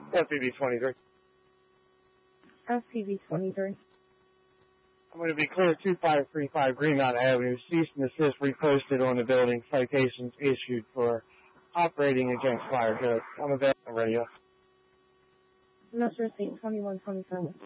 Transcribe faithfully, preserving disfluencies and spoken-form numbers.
S C V twenty-three. S C V twenty-three. I'm going to be clear two five three five Greenmount Avenue. Cease and desist reposted on the building. Citations issued for operating against fire code. I'm available on radio. Metro State twenty-one twenty-seven.